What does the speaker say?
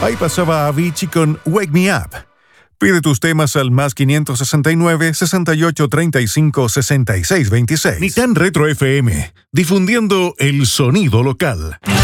Ahí pasaba Avicii con Wake Me Up. Pide tus temas al más 569-6835-6626. Ni tan Retro FM, difundiendo el sonido local.